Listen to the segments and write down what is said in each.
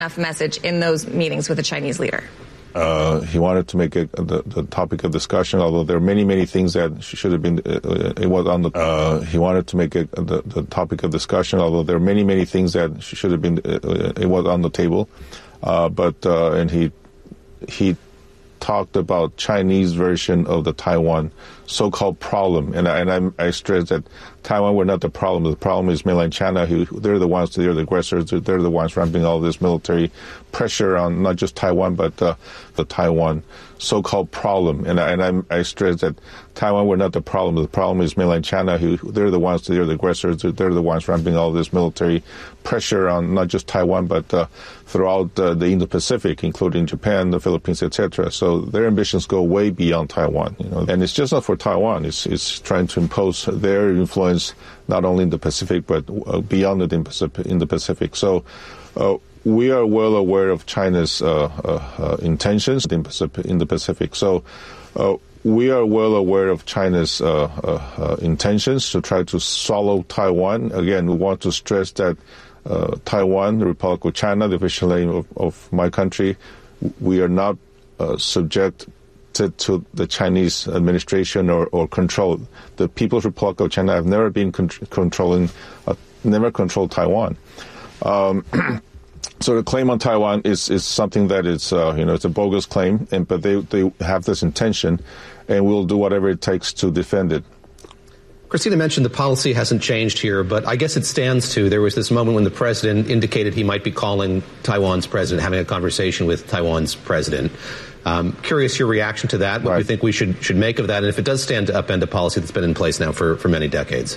enough message in those meetings with the Chinese leader? He wanted to make it the topic of discussion, although there are many things that should have been. It was on the. He wanted to make it the topic of discussion, although there are many things that should have been. It was on the table, and he talked about Chinese version of the Taiwan so-called problem, and I stress that Taiwan were not the problem. The problem is mainland China. They're the aggressors. They're the ones ramping all this military pressure on not just Taiwan but the Taiwan so-called problem. And I stress that Taiwan were not the problem. The problem is mainland China. They're the aggressors. They're the ones ramping all this military pressure on not just Taiwan but throughout the Indo-Pacific, including Japan, the Philippines, etc. So their ambitions go way beyond Taiwan. And it's just not for Taiwan. It's trying to impose their influence not only in the Pacific but beyond it in the Pacific. So we are well aware of China's intentions in the Pacific. So we are well aware of China's intentions to try to swallow Taiwan. Again, we want to stress that Taiwan, the Republic of China, the official name of my country, we are not subject to the Chinese administration or control. The People's Republic of China have never been never controlled Taiwan. So the claim on Taiwan is something that it's a bogus claim, but they have this intention, and we'll do whatever it takes to defend it. Christina mentioned the policy hasn't changed here, but I guess it stands to. There was this moment when the president indicated he might be calling Taiwan's president, having a conversation with Taiwan's president. Curious your reaction to that, what you think we should make of that, and if it does stand to upend a policy that's been in place now for many decades.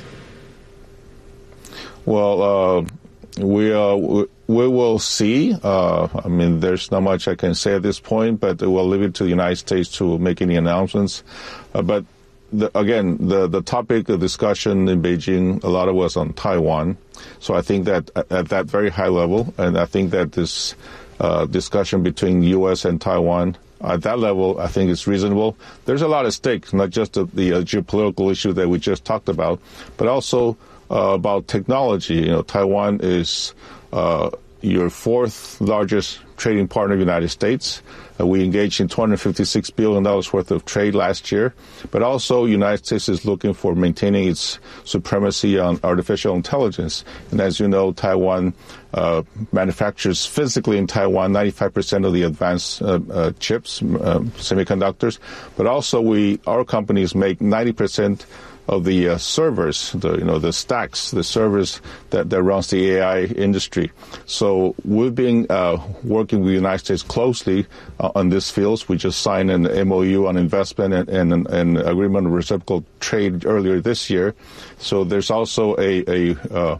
Well, we will see. There's not much I can say at this point, but we'll leave it to the United States to make any announcements. But the topic of discussion in Beijing, a lot of was on Taiwan. So I think that at that very high level, and I think that this discussion between U.S. and Taiwan at that level, I think it's reasonable. There's a lot at stake, not just the geopolitical issue that we just talked about, but also about technology. Taiwan is your fourth largest trading partner of the United States. We engaged in $256 billion worth of trade last year. But also, the United States is looking for maintaining its supremacy on artificial intelligence. And as you know, Taiwan manufactures physically in Taiwan 95% of the advanced chips, semiconductors. But also, our companies make 90% of the servers, the stacks, the servers that runs the AI industry. So we've been working with the United States closely on these fields. We just signed an MOU on investment and an agreement on reciprocal trade earlier this year. So there's also a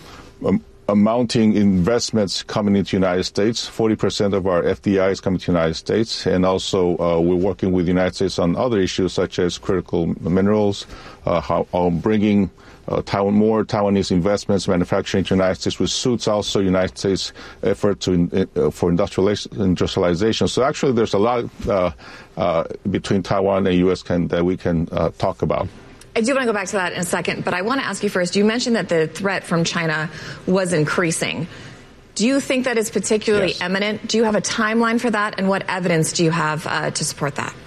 mounting investments coming into the United States. 40% of our FDI is coming to the United States. And also we're working with the United States on other issues such as critical minerals, bringing more Taiwanese investments, manufacturing to the United States, which suits also United States effort for industrialization. So actually there's a lot between Taiwan and U.S. that we can talk about. I do want to go back to that in a second, but I want to ask you first, you mentioned that the threat from China was increasing. Do you think that is particularly imminent? Do you have a timeline for that, and what evidence do you have to support that?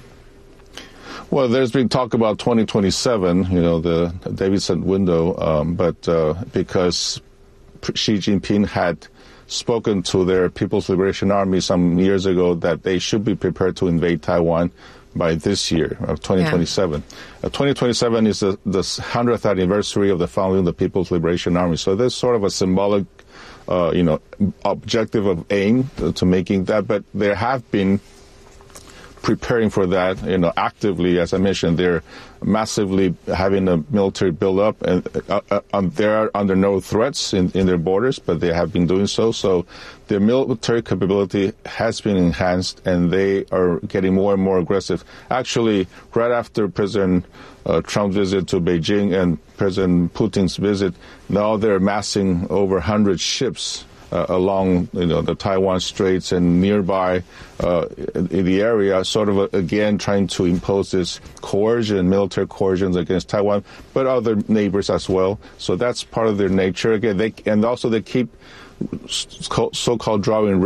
Well, there's been talk about 2027, the Davidson window, but because Xi Jinping had spoken to their People's Liberation Army some years ago that they should be prepared to invade Taiwan by this year, of 2027. 2027 is the 100th anniversary of the founding of the People's Liberation Army. So there's sort of a symbolic, objective of aim to making that. But there have been preparing for that, actively. As I mentioned, they're massively having a military build-up, and they are under no threats in their borders, but they have been doing so. So their military capability has been enhanced, and they are getting more and more aggressive. Actually, right after President Trump's visit to Beijing and President Putin's visit, now they're amassing over 100 ships along the Taiwan Straits and nearby in the area, sort of again trying to impose this military coercions against Taiwan, but other neighbors as well. So that's part of their nature. Again, they keep so-called drawing